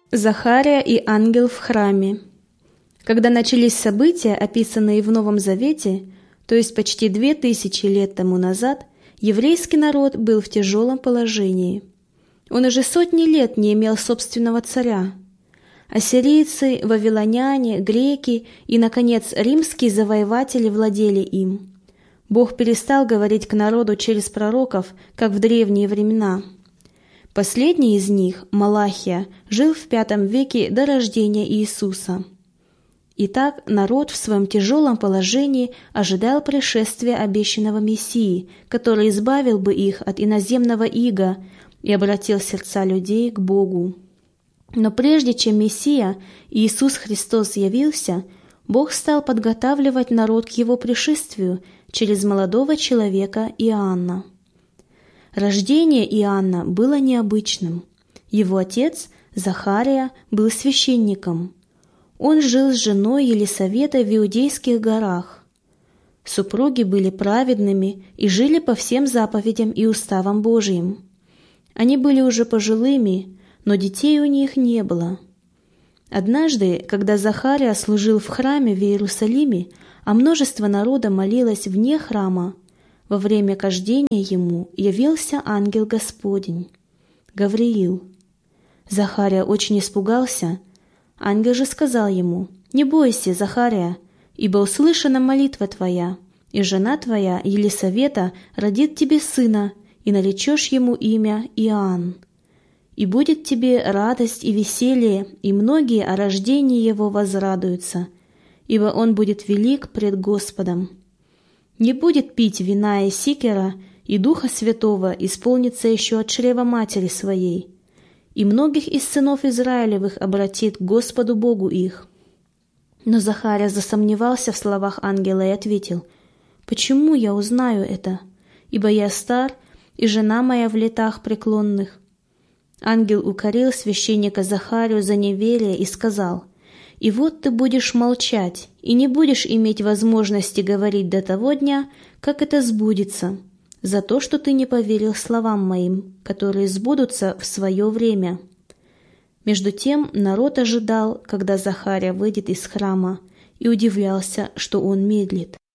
Захария и ангел в храме. Когда начались события, описанные в Новом Завете, то есть почти 2000 лет тому назад, еврейский народ был в тяжелом положении. Он уже сотни лет не имел собственного царя. Ассирийцы, вавилоняне, греки и, наконец, римские завоеватели владели им. Бог перестал говорить к народу через пророков, как в древние времена. Последний из них, Малахия, жил в V веке до рождения Иисуса. Итак, народ в своем тяжелом положении ожидал пришествия обещанного Мессии, который избавил бы их от иноземного ига и обратил сердца людей к Богу. Но прежде чем Мессия, Иисус Христос, явился, Бог стал подготавливать народ к его пришествию через молодого человека Иоанна. Рождение Иоанна было необычным. Его отец, Захария, был священником. Он жил с женой Елисаветой в Иудейских горах. Супруги были праведными и жили по всем заповедям и уставам Божьим. Они были уже пожилыми, но детей у них не было. Однажды, когда Захария служил в храме в Иерусалиме, а множество народа молилось вне храма, во время кождения ему явился ангел Господень, Гавриил. Захария очень испугался. Ангел же сказал ему: «Не бойся, Захария, ибо услышана молитва твоя, и жена твоя, Елисавета, родит тебе сына, и наречешь ему имя Иоанн. И будет тебе радость и веселье, и многие о рождении его возрадуются, ибо он будет велик пред Господом. Не будет пить вина и сикера, и Духа Святого исполнится еще от чрева матери своей, и многих из сынов Израилевых обратит к Господу Богу их». Но Захария засомневался в словах ангела и ответил: «Почему я узнаю это? Ибо я стар, и жена моя в летах преклонных». Ангел укорил священника Захарию за неверие и сказал: «И вот ты будешь молчать, и не будешь иметь возможности говорить до того дня, как это сбудется, за то, что ты не поверил словам моим, которые сбудутся в свое время». Между тем народ ожидал, когда Захария выйдет из храма, и удивлялся, что он медлит.